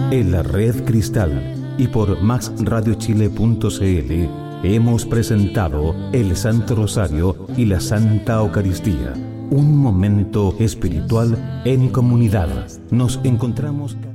En la Red Cristal y por maxradiochile.cl hemos presentado el Santo Rosario y la Santa Eucaristía, un momento espiritual en comunidad. Nos encontramos